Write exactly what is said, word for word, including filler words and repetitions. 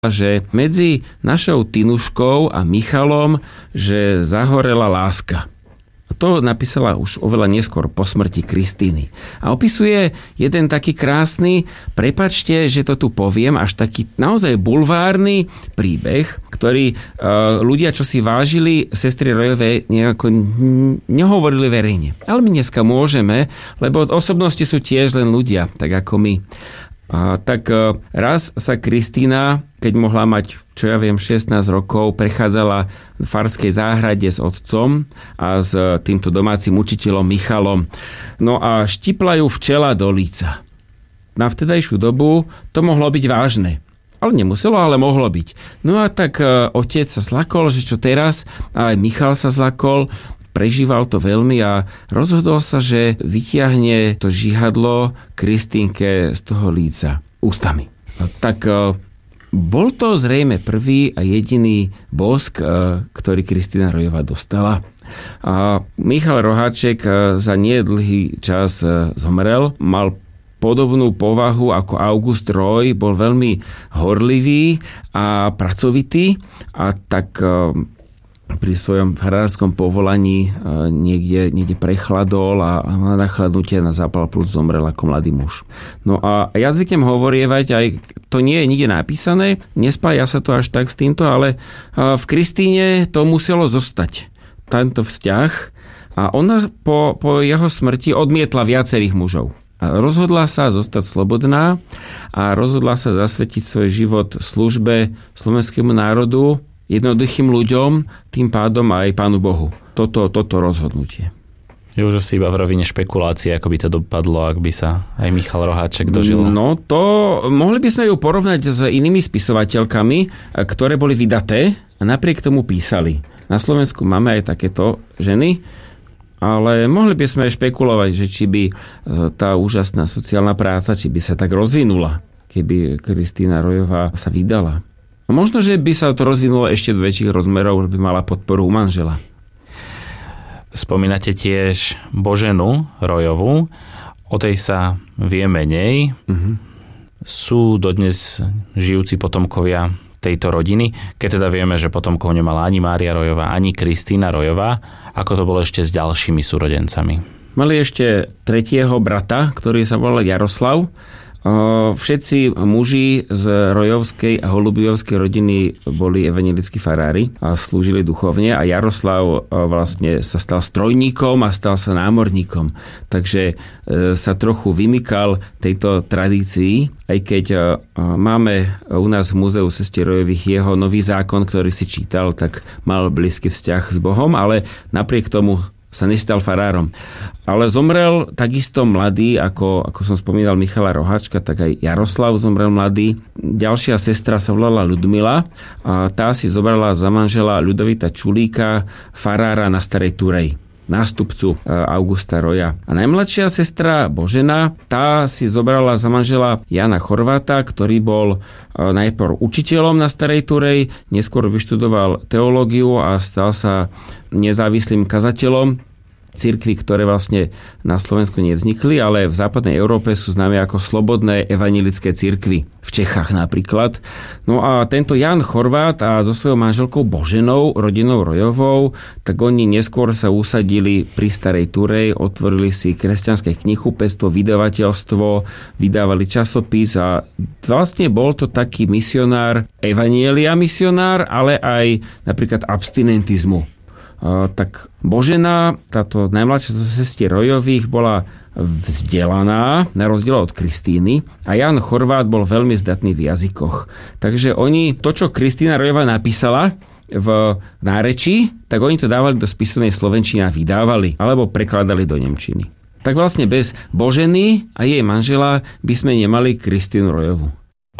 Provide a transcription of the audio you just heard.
že medzi našou Tinuškou a Michalom, že zahorela láska. To napísala už oveľa neskôr po smrti Kristíny. A opisuje jeden taký krásny, prepáčte, že to tu poviem, až taký naozaj bulvárny príbeh, ktorý e, ľudia, čo si vážili sestry Rojové, nejako nehovorili verejne. Ale my dneska môžeme, lebo osobnosti sú tiež len ľudia, tak ako my. A tak raz sa Kristína, keď mohla mať, čo ja viem, šestnásť rokov, prechádzala v farskej záhrade s otcom a s týmto domácim učiteľom Michalom. No a štipla ju včela do líca. Na vtedajšiu dobu to mohlo byť vážne. Ale nemuselo, ale mohlo byť. No a tak otec sa zlakol, že čo teraz, a aj Michal sa zlakol, prežíval to veľmi a rozhodol sa, že vytiahne to žihadlo Kristínke z toho líca ústami. Tak bol to zrejme prvý a jediný bosk, ktorý Kristína Rojová dostala. A Michal Roháček za nedlhý čas zomrel, mal podobnú povahu ako August Roj, bol veľmi horlivý a pracovitý a tak pri svojom farárskom povolaní niekde, niekde prechladol a na nachladnutie na zápal plúc zomrel ako mladý muž. No a ja zvyknem hovorievať, aj to nie je nikde napísané, nespája sa to až tak s týmto, ale v Kristíne to muselo zostať, tento vzťah. A ona po, po jeho smrti odmietla viacerých mužov. A rozhodla sa zostať slobodná a rozhodla sa zasvetiť svoj život službe slovenskému národu, jednoduchým ľuďom, tým pádom aj Pánu Bohu. Toto, toto rozhodnutie. Je už asi iba v rovine špekulácie, ako by to dopadlo, ak by sa aj Michal Roháček dožil. No to, mohli by sme ju porovnať s inými spisovateľkami, ktoré boli vydaté a napriek tomu písali. Na Slovensku máme aj takéto ženy, ale mohli by sme špekulovať, že či by tá úžasná sociálna práca, či by sa tak rozvinula, keby Kristína Rojová sa vydala. A možno, že by sa to rozvinulo ešte do väčších rozmerov, že by mala podporu u manžela. Spomínate tiež Boženu Rojovú. O tej sa vie menej. Uh-huh. Sú dodnes žijúci potomkovia tejto rodiny, keď teda vieme, že potomkov nemala ani Mária Rojová, ani Kristína Rojová. Ako to bolo ešte s ďalšími súrodencami? Mali ešte tretieho brata, ktorý sa volal Jaroslav. Všetci muži z Rojovskej a Holubijovskej rodiny boli evanjelickí farári a slúžili duchovne a Jaroslav vlastne sa stal strojníkom a stal sa námorníkom. Takže sa trochu vymykal tejto tradícii, aj keď máme u nás v Múzeu sestier Rojových jeho nový zákon, ktorý si čítal, tak mal blízky vzťah s Bohom, ale napriek tomu sa nestal farárom. Ale zomrel takisto mladý, ako, ako som spomínal Michala Roháčka, tak aj Jaroslav zomrel mladý. Ďalšia sestra sa volala Ľudmila a tá si zobrala za manžela Ľudovita Čulíka, farára na Starej Turej, nástupcu Augusta Roja. A najmladšia sestra Božena, tá si zobrala za manžela Jana Chorváta, ktorý bol najprv učiteľom na Starej Turej, neskôr vyštudoval teológiu a stal sa nezávislým kazateľom cirkvi, ktoré vlastne na Slovensku nevznikli, ale v západnej Európe sú známe ako slobodné evanjelické cirkvi. V Čechách napríklad. No a tento Jan Chorvát a so svojou manželkou Boženou, rodinou Rojovou, tak oni neskôr sa usadili pri Starej Turej, otvorili si kresťanské knihkupectvo, vydavateľstvo, vydávali časopis a vlastne bol to taký misionár, evanjelia misionár, ale aj napríklad abstinentizmu. Tak Božena, táto najmladšia zo sestier Rojových, bola vzdelaná, na rozdiel od Kristíny, a Jan Chorvát bol veľmi zdatný v jazykoch. Takže oni, to, čo Kristína Rojová napísala v nárečí, tak oni to dávali do spisovnej slovenčiny a vydávali, alebo prekladali do nemčiny. Tak vlastne bez Boženy a jej manžela by sme nemali Kristínu Rojovú.